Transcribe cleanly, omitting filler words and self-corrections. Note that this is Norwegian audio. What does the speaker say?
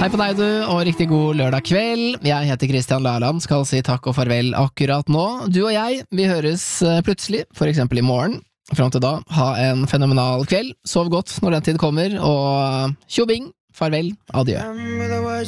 Hei på deg du, og riktig god lørdag kveld. Jeg heter Kristian Laland, skal si takk og farvel akkurat nå. Du og jeg, vi høres plutselig, for eksempel i morgen. Frem til da, ha en fenomenal kveld. Sov godt når den tid kommer, og tjobing, farvel, adjø.